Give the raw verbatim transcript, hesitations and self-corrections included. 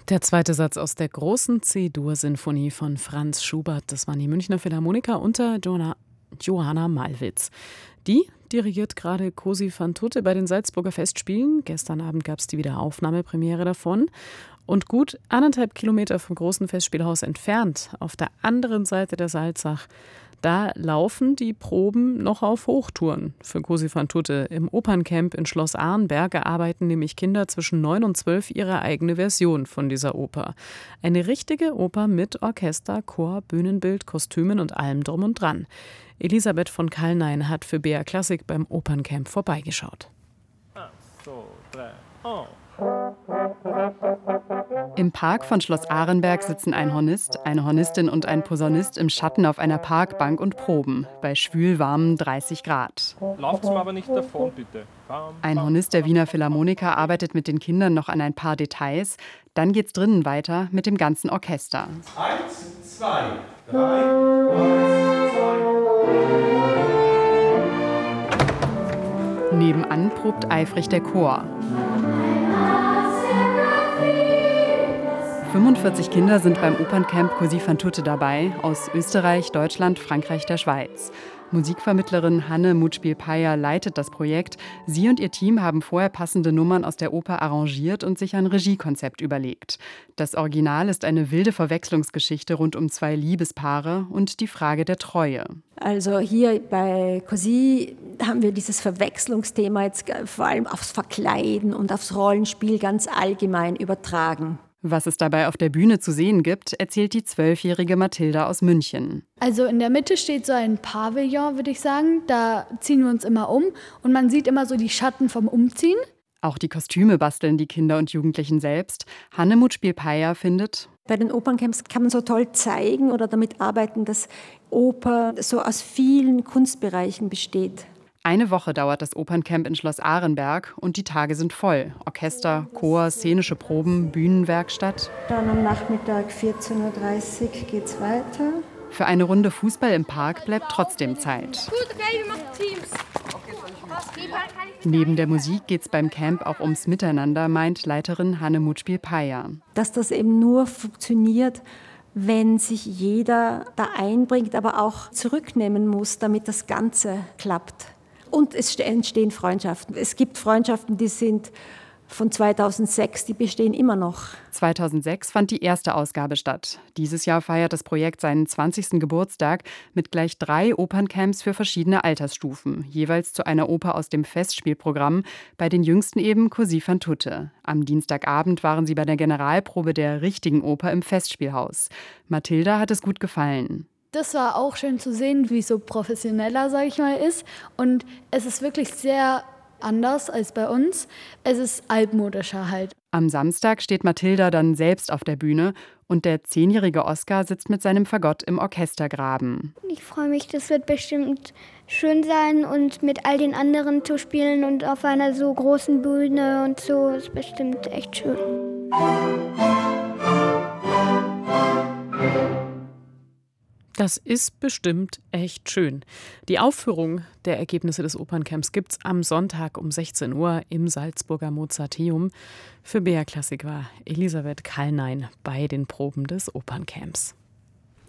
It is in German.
Der zweite Satz aus der großen C-Dur-Sinfonie von Franz Schubert. Das waren die Münchner Philharmoniker unter Johanna, Johanna Malwitz. Die dirigiert gerade Cosi van Tutte bei den Salzburger Festspielen. Gestern Abend gab es die Wiederaufnahmepremiere davon. Und gut anderthalb Kilometer vom großen Festspielhaus entfernt, auf der anderen Seite der Salzach, da laufen die Proben noch auf Hochtouren für Cosi van Tutte. Im Operncamp in Schloss Arenberg erarbeiten nämlich Kinder zwischen neun und zwölf ihre eigene Version von dieser Oper. Eine richtige Oper mit Orchester, Chor, Bühnenbild, Kostümen und allem drum und dran. Elisabeth von Kallnein hat für B R Klassik beim Operncamp vorbeigeschaut. Im Park von Schloss Arenberg sitzen ein Hornist, eine Hornistin und ein Posaunist im Schatten auf einer Parkbank und proben, bei schwülwarmen dreißig Grad. Lauft's mir aber nicht davon, bitte. Ein Hornist der Wiener Philharmoniker arbeitet mit den Kindern noch an ein paar Details. Dann geht's drinnen weiter mit dem ganzen Orchester. Eins, zwei, drei, eins, zwei. Nebenan probt eifrig der Chor. fünfundvierzig Kinder sind beim Operncamp Cosi van Tutte dabei, aus Österreich, Deutschland, Frankreich, der Schweiz. Musikvermittlerin Hanne Mutspiel-Payer leitet das Projekt. Sie und ihr Team haben vorher passende Nummern aus der Oper arrangiert und sich ein Regiekonzept überlegt. Das Original ist eine wilde Verwechslungsgeschichte rund um zwei Liebespaare und die Frage der Treue. Also hier bei Cosi haben wir dieses Verwechslungsthema jetzt vor allem aufs Verkleiden und aufs Rollenspiel ganz allgemein übertragen. Was es dabei auf der Bühne zu sehen gibt, erzählt die zwölfjährige Mathilda aus München. Also in der Mitte steht so ein Pavillon, würde ich sagen. Da ziehen wir uns immer um und man sieht immer so die Schatten vom Umziehen. Auch die Kostüme basteln die Kinder und Jugendlichen selbst. Hanne Mutspiel-Payer findet: Bei den Operncamps kann man so toll zeigen oder damit arbeiten, dass Oper so aus vielen Kunstbereichen besteht. Eine Woche dauert das Operncamp in Schloss Arenberg und die Tage sind voll. Orchester, Chor, szenische Proben, Bühnenwerkstatt. Dann am Nachmittag vierzehn Uhr dreißig geht's weiter. Für eine Runde Fußball im Park bleibt trotzdem Zeit. Gut, okay, wir machen Teams. Neben der Musik geht es beim Camp auch ums Miteinander, meint Leiterin Hanne Mutspiel-Payer. Dass das eben nur funktioniert, wenn sich jeder da einbringt, aber auch zurücknehmen muss, damit das Ganze klappt. Und es entstehen Freundschaften. Es gibt Freundschaften, die sind von zweitausendsechs, die bestehen immer noch. zweitausendsechs fand die erste Ausgabe statt. Dieses Jahr feiert das Projekt seinen zwanzigsten Geburtstag mit gleich drei Operncamps für verschiedene Altersstufen, jeweils zu einer Oper aus dem Festspielprogramm, bei den jüngsten eben Cosi van Tutte. Am Dienstagabend waren sie bei der Generalprobe der richtigen Oper im Festspielhaus. Mathilda hat es gut gefallen. Das war auch schön zu sehen, wie es so professioneller, sage ich mal, ist. Und es ist wirklich sehr anders als bei uns. Es ist altmodischer halt. Am Samstag steht Mathilda dann selbst auf der Bühne und der zehnjährige Oskar sitzt mit seinem Fagott im Orchestergraben. Ich freue mich, das wird bestimmt schön sein und mit all den anderen zu spielen und auf einer so großen Bühne und so ist bestimmt echt schön. Das ist bestimmt echt schön. Die Aufführung der Ergebnisse des Operncamps gibt's am Sonntag um sechzehn Uhr im Salzburger Mozarteum. Für B R Klassik war Elisabeth Kallnein bei den Proben des Operncamps.